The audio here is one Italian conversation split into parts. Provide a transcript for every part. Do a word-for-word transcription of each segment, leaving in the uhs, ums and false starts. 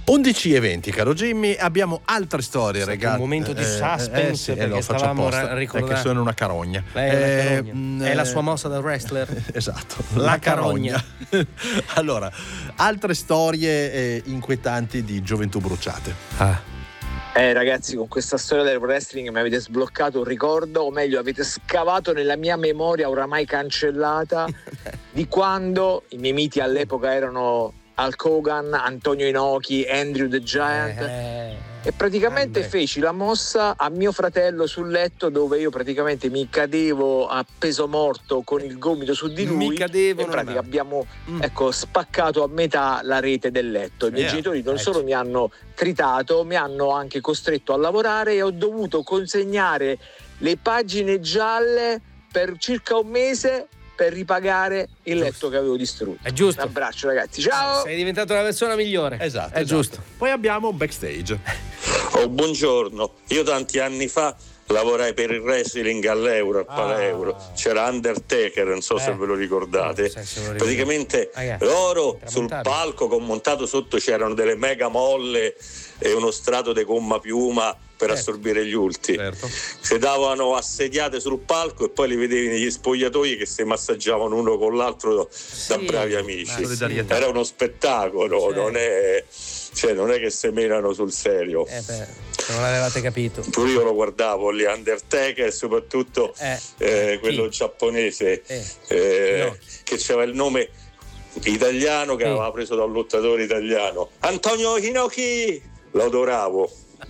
undici e venti, caro Jimmy, abbiamo altre storie regate. Un momento di eh, suspense, eh, sì, perché eh, lo faccio stavamo apposta, ricordando. perché sono una carogna. Lei è, una Eh, carogna. mh, È la sua mossa da wrestler. Esatto, La la carogna. carogna. Allora, altre storie eh, inquietanti di gioventù bruciate. Ah. Eh ragazzi, con questa storia del wrestling mi avete sbloccato un ricordo, o meglio avete scavato nella mia memoria oramai cancellata di quando i miei miti all'epoca erano Hulk Hogan, Antonio Inoki, Andrew the Giant, Eh, e praticamente grande. feci la mossa a mio fratello sul letto, dove io praticamente mi cadevo a peso morto con il gomito su di lui. Mi cadevo, in non pratica è- abbiamo Mm. ecco spaccato a metà la rete del letto. I miei Yeah. genitori non Eh, solo mi hanno tritato, mi hanno anche costretto a lavorare e ho dovuto consegnare le pagine gialle per circa un mese per ripagare il letto che avevo distrutto. È giusto. Un abbraccio ragazzi, ciao! Sei diventato la persona migliore. Esatto, È esatto. giusto. Poi abbiamo backstage. Oh, buongiorno, io tanti anni fa lavorai per il wrestling all'Euro, al Paleuro, c'era Undertaker, non so Eh. se ve lo ricordate. Non so se lo ricordo. Praticamente Ragazzi, loro sul intramontabili. palco con montato sotto c'erano delle mega molle e uno strato di gomma piuma per Certo. assorbire gli urti. Certo. Si davano assediate sul palco e poi li vedevi negli spogliatoi che si massaggiavano uno con l'altro da Sì, bravi ma amici. sì. Solidarietà. Era uno spettacolo, Certo. non è, cioè, non è che semenano sul serio. Eh beh, se non l'avevate capito. Pure io lo guardavo lì, Undertaker, e soprattutto Eh, eh, quello chi? giapponese Eh, eh, no. che aveva il nome italiano, che Sì. aveva preso da un lottatore italiano, Antonio Inoki, lo adoravo.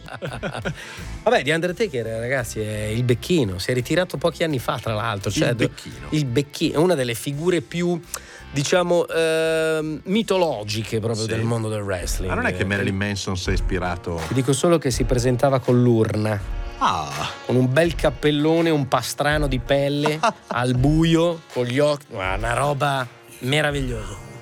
Vabbè, di Undertaker, ragazzi, è il becchino. Si è ritirato pochi anni fa, tra l'altro. Cioè, Il do- becchino. Il becchino è una delle figure più, diciamo, ehm, mitologiche proprio Sì. del mondo del wrestling. Ma non è che Eh, Marilyn Manson si è ispirato. Ti dico solo che si presentava con l'urna, Ah, con un bel cappellone, un pastrano di pelle, al buio, con gli occhi. Guarda, una roba meravigliosa.